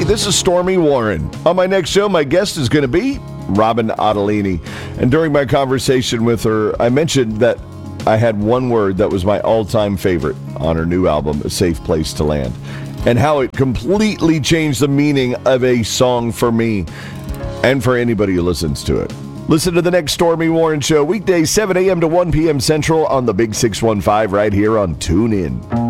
this is Stormy Warren. On my next show, my guest is going to be Robin Ottolini. And during my conversation with her, I mentioned that I had one word that was my all-time favorite on her new album, A Safe Place to Land, and how it completely changed the meaning of a song for me and for anybody who listens to it. Listen to the next Stormy Warren Show, weekdays 7 a.m. to 1 p.m. Central on the Big 615 right here on TuneIn.